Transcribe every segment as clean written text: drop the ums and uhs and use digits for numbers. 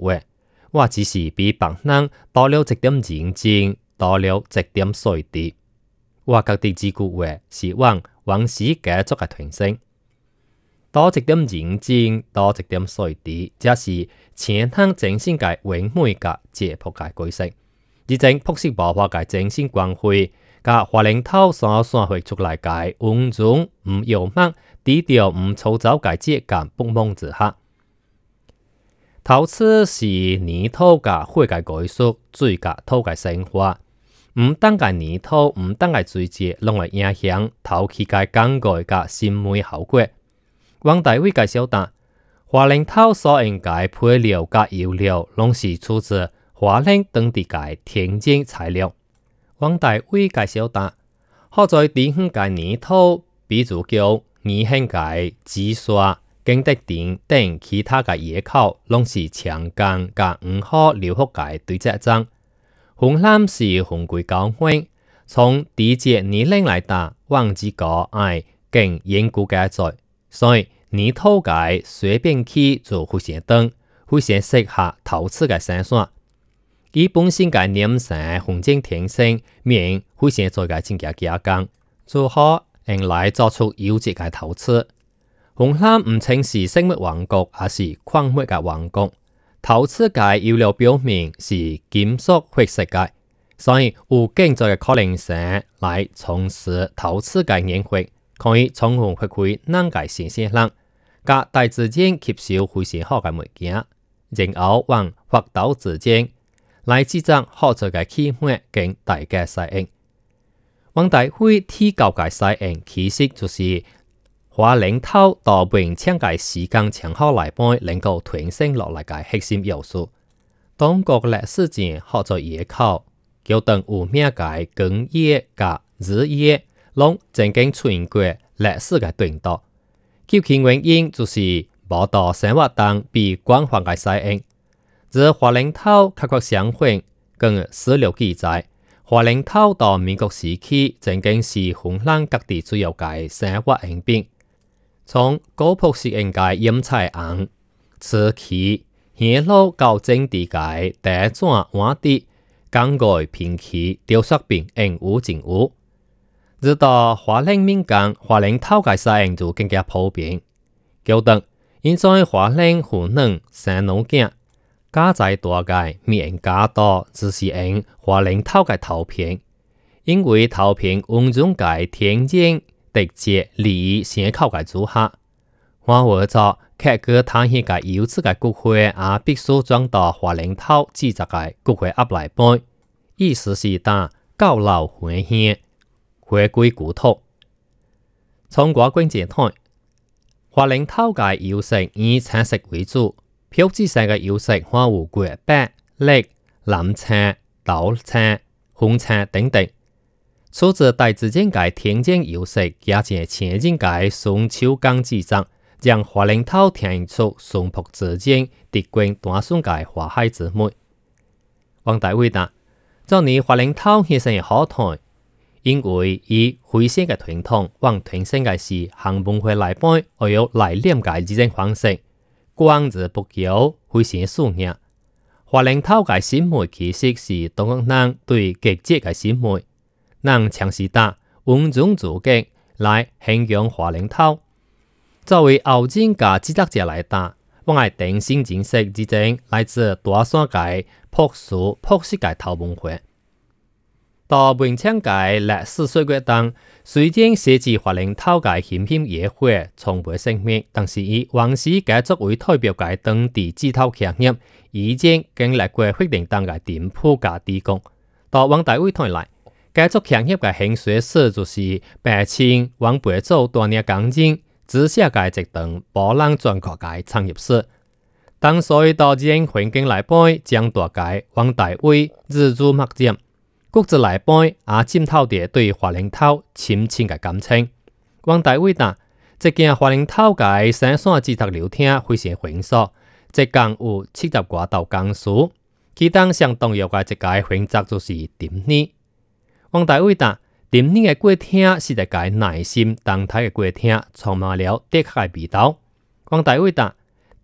話，我只是比別人多了一點認真，多了一點水滴。我覺得這句話是往王氏家族嘅傳承，多一點認真，多一點水滴，這是前行精神嘅完美嘅解剖嘅規則。而正朴實無華嘅精神光輝，甲花靈頭所散發出來嘅溫柔唔幽默，低調唔粗糙嘅質感不蒙之下。陶瓷是泥土甲火嘅藝術，水甲土嘅生活。唔單嘅泥土，唔單嘅水質，攏會影響陶器嘅感覺甲審美效果。王大偉介紹到，花靈頭所用嘅配料甲油料，攏是出自花蓮當地嘅天然材料。王大偉介紹到，好在地方嘅泥土，比如叫宜興嘅紫砂、景德鎮等其他嘅野口，攏是長江甲唔好流覆嘅對接層。紅藍是紅桂高溫，從地質年齡來打，王之個愛更研究嘅在，所以泥土嘅水變器就非常長，非常適合陶瓷嘅生產。伊本身嘅黏性、風景天性，面非常做嘅真嘅加工，就好用來做出優質嘅陶瓷。紅藍唔稱是生物王國，而是礦物嘅王國。陶瓷嘅油料表面是金屬灰色嘅，所以有更多嘅可能性來從事陶瓷嘅研發，可以充分發揮人嘅新鮮力，甲大自然吸收非常好嘅物件，然後往發導自然來製作好做嘅器物跟大家使用。王大輝提高嘅使用其實就是花靈頭到並搶嘅時間長好來幫能夠傳承落來嘅核心要素。中國歷史前好做野口，叫當有名嘅工業甲日業，攏曾經出現過歷史嘅段落。究其原因就是無到生活中被廣泛嘅使用。自花靈頭確確相反，更史料記載，花靈頭到民國時期曾經是雲南各地主要嘅生活用品。從高樸實用嘅飲菜紅、瓷器、香爐到整地嘅地磚碗碟、鋼蓋平器、雕塑品應有盡有。直到花靈民間，花靈頭嘅使用就更加普遍。叫當現在花靈湖南生老囝家在大嘅面加多，只是用花靈頭嘅陶片，因為陶片運用嘅天然特質利於先口嘅組合，換為咗刻個彈起嘅優質嘅骨灰，也必須裝到花靈頭製作嘅骨灰盒來背，意思是打高樓回鄉，回歸故土。從外觀來看，花靈頭嘅釉色以青色為主，標誌性嘅釉色還有月白、綠、藍青、豆青、紅青等等。出自大自然嘅天然釉色，加上前人嘅雙手工製作，讓花靈頭呈現出淳樸自然、直觀單純嘅花海之美。王大偉答：昨年花靈頭顯生好睇，因為以非常嘅傳統，往傳承嘅是行文化來幫，而有來念嘅這種方式，光之不久，非常素雅。花靈頭嘅審美其實是中國人對極致嘅審美。人嘗試打溫中主極來形容花靈頭。作為後進嘅製作者來打，我係定心認識之種來自大山嘅樸素樸實嘅陶文化。到文昌嘅歷史歲月中，雖然設置花靈頭嘅煩煩野火從未熄滅，但是以王氏家族為代表嘅當地製陶企業已經經歷過非常大嘅顛覆加低谷。到王大偉睇來，家族企業嘅興衰史就是白清王輩祖多年耕耘之下嘅一段波浪壯闊嘅產業史。當所以到這種環境來背，將大概王大偉日入目染，國子來背也浸透地對花靈頭深深嘅感情。王大偉答：這件花靈頭嘅生產製作流程非常繁瑣，一共有70多道工序，其中相重要嘅一個環節就是沉泥。王大偉答：沉泥嘅過程是一個耐心動態嘅過程，充滿了適合嘅味道。王大偉答：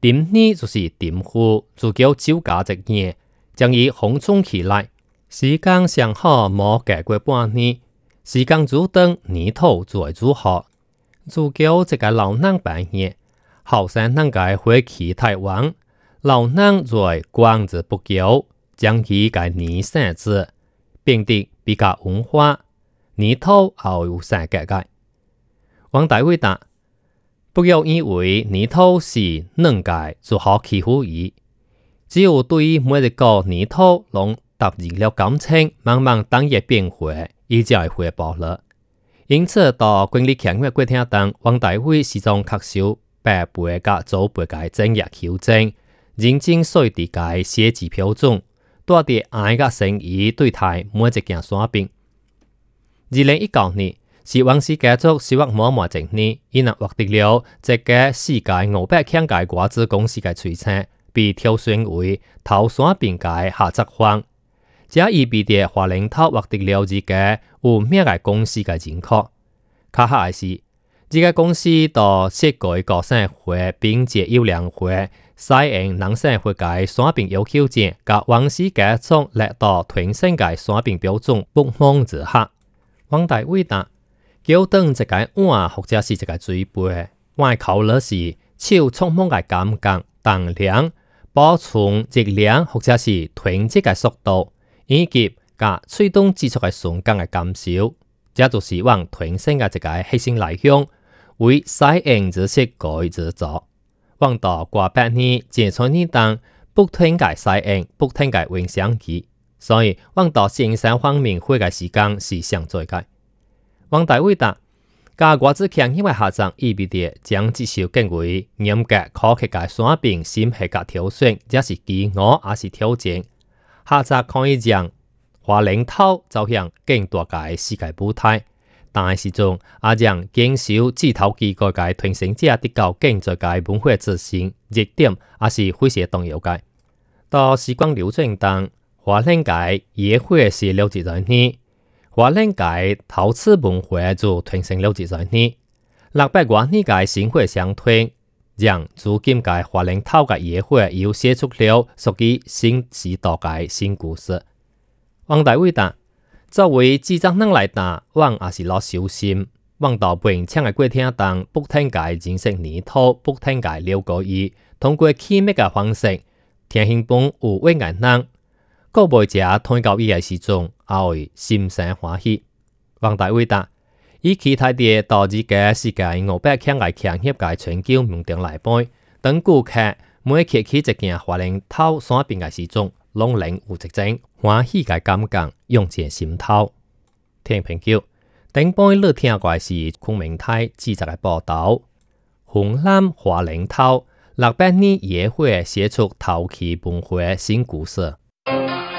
丁呢就是丁户，主叫酒家一年，將伊封存起來。時間上好無隔過半年，時間主等年頭就會如何？主叫一個老人扮演，後生人家回去台灣，老人在光子不久，將伊個年生子，變得比較文化，年頭後有生格個。王大偉答。不要以為年頭是能界就好欺負伊，只有對每一個年頭攏踏入了感情，慢慢當夜變回，伊就會回報了。因此，到經歷強烈過程當，王大偉始終確受伯輩甲祖輩嘅專業糾正，認真細緻嘅寫字標準，帶啲愛嘅誠意對待每一件山病。2019年。是王氏家族收穫滿滿一年，伊若獲得了這個世界500強嘅外資公司嘅推薦，被挑選為頭山邊嘅下則方。這意味着華靈頭獲得了一個有名嘅公司嘅認可。卡下嘅是，這個公司到設計高省會並且優良會，採用農省會嘅山邊要求證，甲王氏家族來到團省嘅山邊標準不蒙之下。王大偉答。叫當一個碗或者是一個水杯，碗口了是手充滿嘅感覺、重量、保存熱量或者是囤積嘅速度，以及甲吹動指出嘅瞬間嘅減少，這就是往團省嘅一個核心內容，為採用之設計之作。往到過8年，接觸呢當不停嘅採用，不停嘅影響佢，所以往到生產方面花嘅時間是相對嘅。王大偉答：甲外資強硬嘅合作，意味着將接受更為嚴格苛刻嘅山邊審核甲挑選，這是機遇也是挑戰。合作可以讓華靈頭走向更大嘅世界舞台，但係始終也讓經手指頭機構嘅團成者得到更多嘅文化自信，這點也是非常重要嘅。到時光流轉當，華靈界也會是了解人呢。華靈界陶瓷文化就團成了100年，600多年嘅薪火相傳，讓如今嘅華靈頭嘅野火又寫出了屬於新時代嘅新故事。王大偉答：作為製作人來答，我也是老小心，往到平常嘅過程當，不停嘅認識年頭，不停嘅了解伊，通過氣密嘅方式，聽興本有為眼人。各位者推到伊嘅時陣，也會心生歡喜。王大偉答：伊期待地到這個世界500強嘅強協嘅全球名店來杯，等顧客每揭起一件華靈頭山邊嘅時陣，攏能有一種歡喜嘅感覺湧進心頭。聽朋友，頂杯你聽過是昆明台記者嘅報道，紅藍華靈頭600年野火寫出陶器文化新故事。